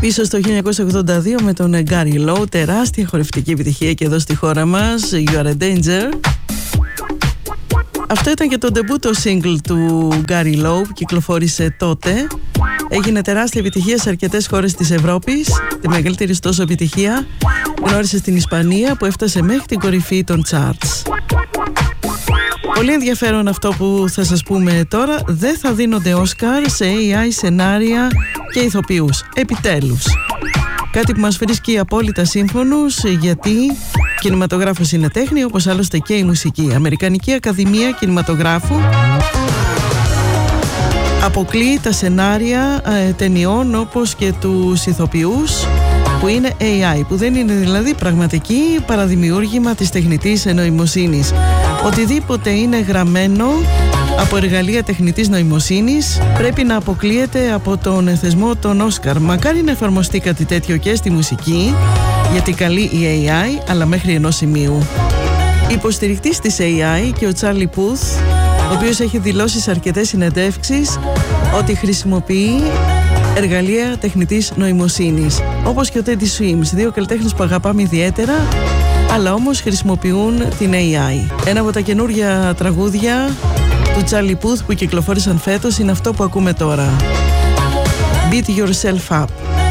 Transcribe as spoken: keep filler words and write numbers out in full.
Πίσω στο χίλια εννιακόσια ογδόντα δύο με τον Gary Lowe, τεράστια χορευτική επιτυχία και εδώ στη χώρα μας, You Are a Danger. Αυτό ήταν και το ντεμπούτο single του Gary Lowe που κυκλοφόρησε τότε. Έγινε τεράστια επιτυχία σε αρκετές χώρες της Ευρώπης. Τη μεγαλύτερη ωστόσο επιτυχία γνώρισε στην Ισπανία που έφτασε μέχρι την κορυφή των charts. Πολύ ενδιαφέρον αυτό που θα σας πούμε τώρα. Δεν θα δίνονται Όσκαρ σε έι άι σενάρια και ηθοποιούς. Επιτέλους. Κάτι που μας βρίσκει απόλυτα σύμφωνους, γιατί κινηματογράφος είναι τέχνη, όπως άλλωστε και η μουσική. Αμερικανική Ακαδημία Κινηματογράφου αποκλείει τα σενάρια ε, ταινιών όπως και τους ηθοποιούς που είναι έι άι, που δεν είναι δηλαδή πραγματική παραδημιούργημα της τεχνητής νοημοσύνης. Οτιδήποτε είναι γραμμένο από εργαλεία τεχνητής νοημοσύνης πρέπει να αποκλείεται από τον θεσμό των Όσκαρ. Μακάρι να εφαρμοστεί κάτι τέτοιο και στη μουσική, γιατί καλεί η έι άι, αλλά μέχρι ενός σημείου. Υποστηρικτής της έι άι και ο Τσάρλι Πούθ, ο οποίος έχει δηλώσει σε αρκετές συνεντεύξεις ότι χρησιμοποιεί εργαλεία τεχνητής νοημοσύνης, όπως και ο Τέντι Σουίμς, δύο καλλιτέχνες που αγαπάμε ιδιαίτερα, αλλά όμως χρησιμοποιούν την έι άι. Ένα από τα καινούργια τραγούδια του Τσάρλι Πούθ που κυκλοφόρησαν φέτος είναι αυτό που ακούμε τώρα, Beat Yourself Up.